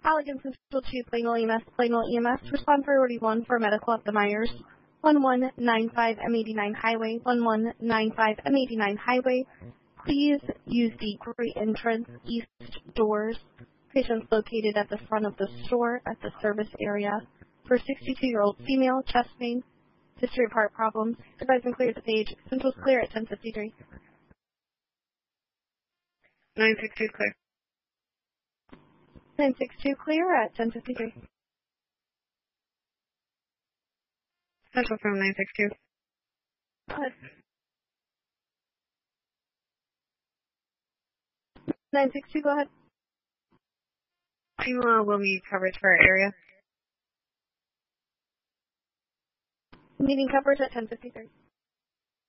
Allegan Central 2, Plainville EMS. Respond priority 1 for medical at the Myers. 1195 M89 Highway. 1195 M89 Highway. Please use the great entrance east doors. Patients located at the front of the store at the service area. For 62-year-old female, chest pain, history of heart problems. Advise and clear the page. Central's clear at 10:53. 962 clear. 962 clear at 10:53. Central from 962. Go ahead. 962, go ahead. Will need coverage for our area. Meeting coverage at 10:53.